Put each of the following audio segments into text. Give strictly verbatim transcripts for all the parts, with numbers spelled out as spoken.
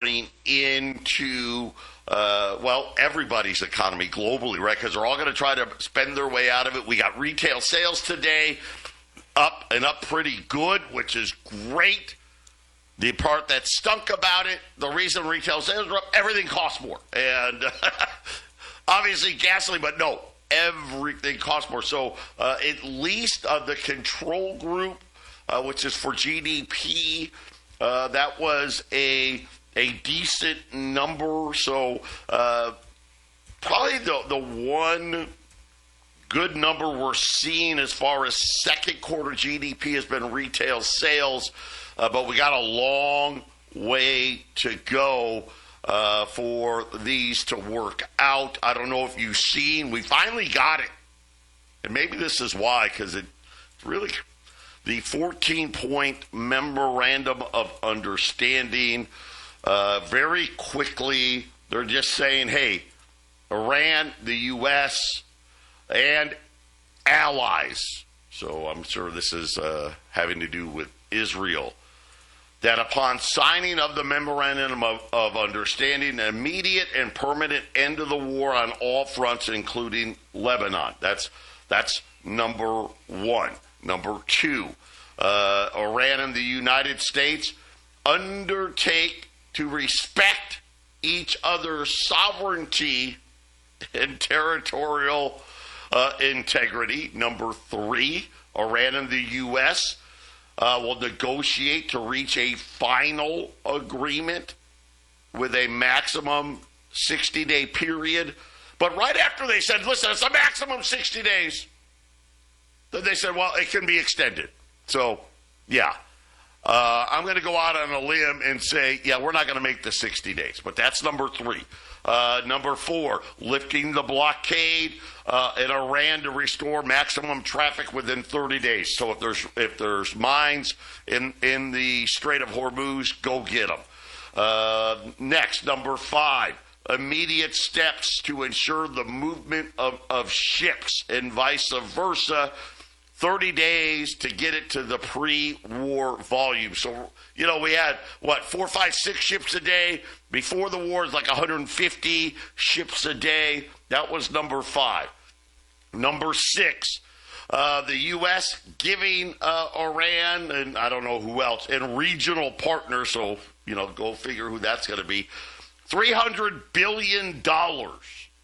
turning into, uh, well, everybody's economy globally, right? Because they're all going to try to spend their way out of it. We got retail sales today up and up pretty good, which is great. The part that stunk about it, the reason retail sales are up, everything costs more. And obviously gasoline, but no, everything costs more. So uh, at least uh, the control group, uh, which is for G D P, uh, that was a a decent number. So uh, probably the, the one good number we're seeing as far as second quarter G D P has been retail sales. Uh, but we got a long way to go uh, for these to work out. I don't know if you've seen, we finally got it. And maybe this is why, because it really, the fourteen-point memorandum of understanding, uh, very quickly, they're just saying, hey, Iran, the U S, and allies, so I'm sure this is uh, having to do with Israel, that upon signing of the Memorandum of, of Understanding, an immediate and permanent end of the war on all fronts, including Lebanon. That's that's number one. Number two, uh, Iran and the United States undertake to respect each other's sovereignty and territorial uh, integrity. Number three, Iran and the U S Uh, will negotiate to reach a final agreement with a maximum sixty-day period. But right after they said, listen, it's a maximum sixty days, then they said, well, it can be extended. So, yeah, uh, I'm going to go out on a limb and say, yeah, we're not going to make the sixty days. But that's number three. Uh, number four, lifting the blockade uh, in Iran to restore maximum traffic within thirty days. So if there's if there's mines in in the Strait of Hormuz, go get them. Uh, next, number five, immediate steps to ensure the movement of, of ships and vice versa. thirty days to get it to the pre-war volume. So, you know, we had, what, four, five, six ships a day. Before the war, it was like one hundred fifty ships a day. That was number five. Number six, uh, the U S giving uh, Iran, and I don't know who else, and regional partners, so, you know, go figure who that's going to be, three hundred billion dollars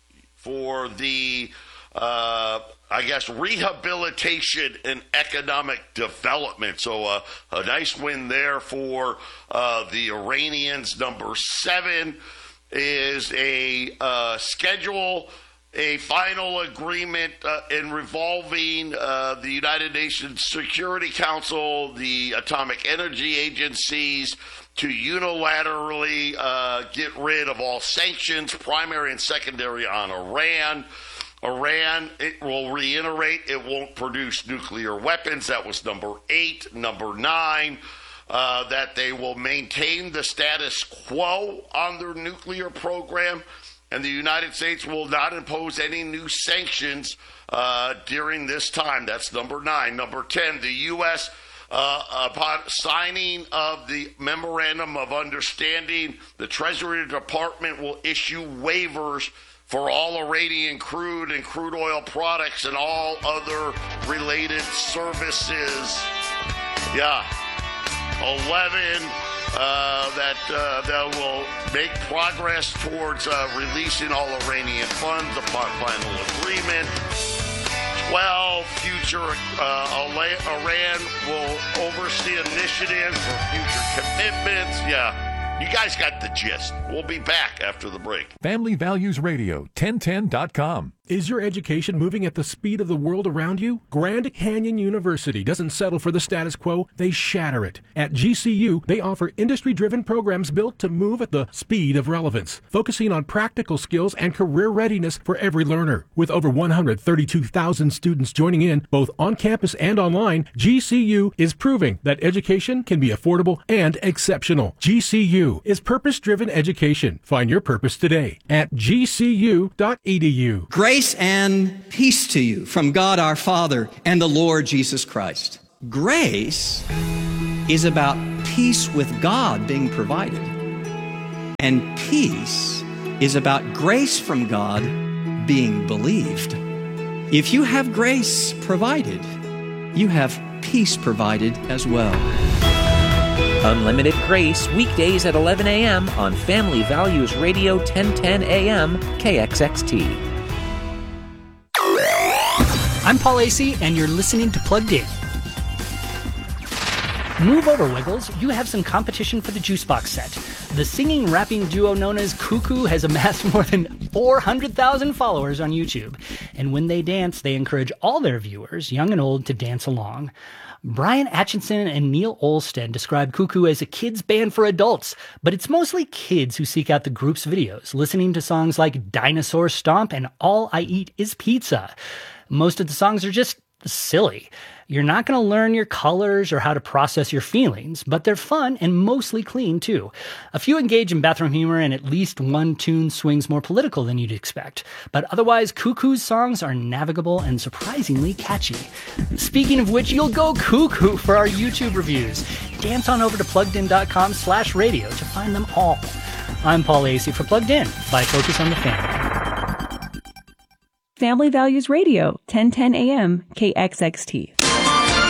for the Uh, I guess, rehabilitation and economic development. So uh, a nice win there for uh, the Iranians. Number seven is a uh, schedule, a final agreement uh, in revolving uh, the United Nations Security Council, the Atomic Energy Agencies, to unilaterally uh, get rid of all sanctions, primary and secondary, on Iran. Iran, it will reiterate, it won't produce nuclear weapons. That was number eight. Number nine, uh, that they will maintain the status quo on their nuclear program, and the United States will not impose any new sanctions uh, during this time. That's number nine. Number ten, the U S, uh, upon signing of the Memorandum of Understanding, the Treasury Department will issue waivers for all Iranian crude and crude oil products and all other related services. Yeah. eleven, uh, that, uh, that will make progress towards uh, releasing all Iranian funds upon final agreement. twelve, future uh, Iran will oversee initiatives for future commitments. Yeah. You guys got the gist. We'll be back after the break. Family Values Radio, ten ten dot com. Is your education moving at the speed of the world around you? Grand Canyon University doesn't settle for the status quo, they shatter it. At G C U, they offer industry-driven programs built to move at the speed of relevance, focusing on practical skills and career readiness for every learner. With over one hundred thirty-two thousand students joining in, both on campus and online, G C U is proving that education can be affordable and exceptional. G C U is purpose-driven education. Find your purpose today at G C U dot E D U. Grace and peace to you from God our Father and the Lord Jesus Christ. Grace is about peace with God being provided. And peace is about grace from God being believed. If you have grace provided, you have peace provided as well. Unlimited Grace, weekdays at eleven a.m. on Family Values Radio ten ten A M K X X T. I'm Paul Asay, and you're listening to Plugged In. Move over, Wiggles. You have some competition for the Juicebox set. The singing, rapping duo known as Cuckoo has amassed more than four hundred thousand followers on YouTube. And when they dance, they encourage all their viewers, young and old, to dance along. Brian Atchison and Neil Olstead describe Cuckoo as a kids band for adults, but it's mostly kids who seek out the group's videos, listening to songs like Dinosaur Stomp and All I Eat Is Pizza. Most of the songs are just silly. You're not going to learn your colors or how to process your feelings, but they're fun and mostly clean, too. A few engage in bathroom humor, and at least one tune swings more political than you'd expect. But otherwise, Cuckoo's songs are navigable and surprisingly catchy. Speaking of which, you'll go cuckoo for our YouTube reviews. Dance on over to pluggedin.com slash radio to find them all. I'm Paul Asay for Plugged In by Focus on the Family. Family Values Radio, ten ten A M K X X T.